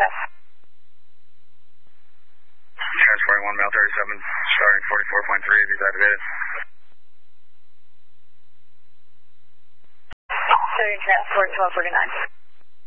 pass. Transporting 1 mile 37, starting 44.3 as he's activated. Starting transport 1249.